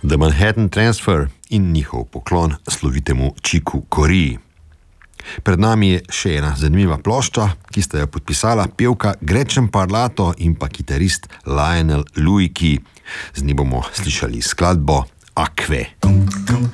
The Manhattan Transfer in njihov poklon slovitemu Chicu Corea. Pred nami je še ena zanimiva plošča, ki sta jo podpisala pevka Gretchen Parlato in pa kitarist Lionel Louis, ki z njim bomo slišali skladbo Acque.